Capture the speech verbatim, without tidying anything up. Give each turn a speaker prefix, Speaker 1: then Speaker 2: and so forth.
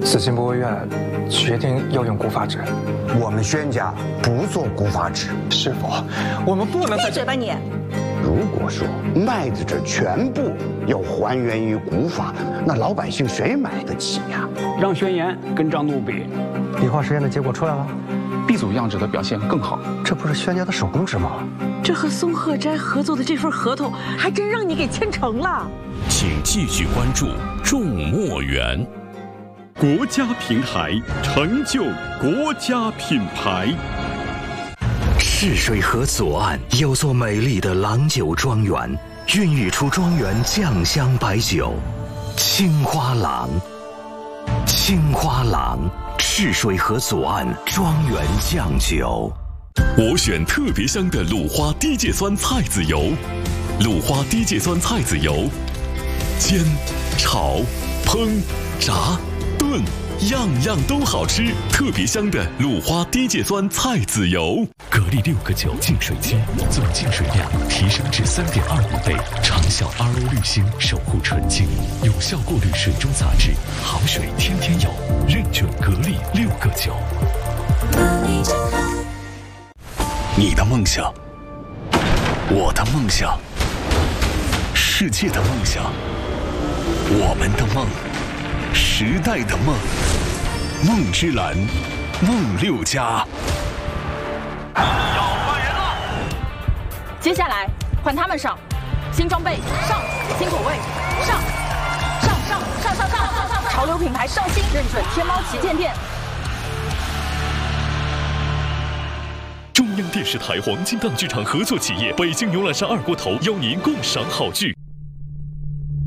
Speaker 1: 紫金博物院决定要用古法纸，
Speaker 2: 我们宣家不做古法纸。
Speaker 1: 师傅，我们不能再……
Speaker 3: 闭嘴吧你！
Speaker 2: 如果说卖的这全部要还原于古法，那老百姓谁买得起呀？
Speaker 4: 让宣言跟张怒比，
Speaker 1: 理化实验的结果出来了。
Speaker 5: B 组样纸的表现更好，
Speaker 1: 这不是宣家的手工纸吗？
Speaker 3: 这和松鹤斋合作的这份合同，还真让你给签成了。
Speaker 6: 请继续关注众墨园。
Speaker 7: 国家平台，成就国家品牌。
Speaker 8: 泗水河左岸有座美丽的郎酒庄园，孕育出庄园酱香白酒青花郎。青花郎，泗水河左岸庄园酱酒。
Speaker 6: 我选特别香的鲁花低芥酸菜籽油，鲁花低芥酸菜籽油，煎、炒、烹、炸、炖，样样都好吃。特别香的鲁花低芥酸菜籽油。
Speaker 9: 格力六个九净水机，总净水量提升至三点二五倍，长效 R O 滤芯守护纯净，有效过滤水中杂质，好水天天有，认准格力六个九。
Speaker 6: 你的梦想，我的梦想，世界的梦想，我们的梦，时代的梦，梦之蓝，梦六家。
Speaker 10: 要换人了，
Speaker 11: 接下来换他们上，新装备上，新口味上，上上上上上上上，潮流品牌上新，认准天猫旗舰店。
Speaker 6: 中央电视台黄金档剧场合作企业北京牛栏山二锅头邀您共赏好剧。